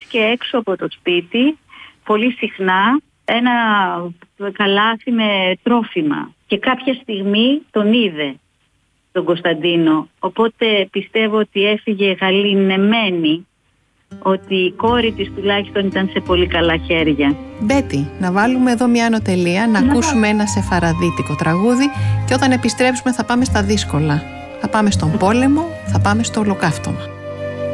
βρίσκε έξω από το σπίτι πολύ συχνά ένα καλάθι με τρόφιμα και κάποια στιγμή τον είδε τον Κωνσταντίνο, οπότε πιστεύω ότι έφυγε γαληνεμένη, ότι η κόρη της τουλάχιστον ήταν σε πολύ καλά χέρια. Μπέτη, να βάλουμε εδώ μια ανωτελεία, να ακούσουμε ένα σεφαραδίτικο τραγούδι και όταν επιστρέψουμε θα πάμε στα δύσκολα. Θα πάμε στον πόλεμο, θα πάμε στο ολοκαύτωμα.